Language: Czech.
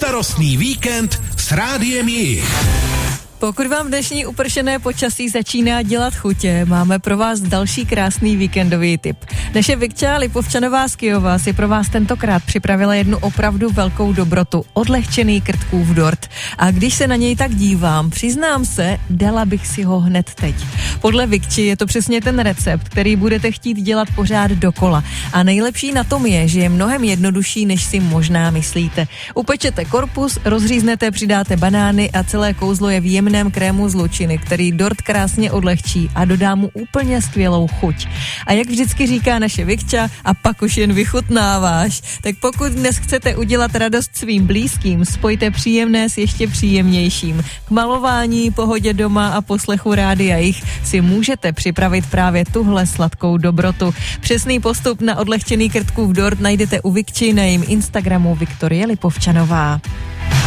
Bezstarostný víkend s Rádiem Jich. Pokud vám dnešní upršené počasí začíná dělat chutě, máme pro vás další krásný víkendový tip. Naše Vikča Lipovčanová z Kyjova si pro vás tentokrát připravila jednu opravdu velkou dobrotu, odlehčený krtkův dort. A když se na něj tak dívám, přiznám se, dala bych si ho hned teď. Podle Vikči je to přesně ten recept, který budete chtít dělat pořád dokola. A nejlepší na tom je, že je mnohem jednodušší, než si možná myslíte. Upečete korpus, rozříznete, přidáte banány a celé kouzlo je v jemném krému z lučiny, který dort krásně odlehčí a dodá mu úplně skvělou chuť. A jak vždycky říká naše Vikča, a pak už jen vychutnáváš. Tak pokud dnes chcete udělat radost svým blízkým, spojte příjemné s ještě příjemnějším. K malování, pohodě doma a poslechu Rádia Jich si můžete připravit právě tuhle sladkou dobrotu. Přesný postup na odlehčený krtkův dort najdete u Vikči na jejím Instagramu Viktorie Lipovčanová.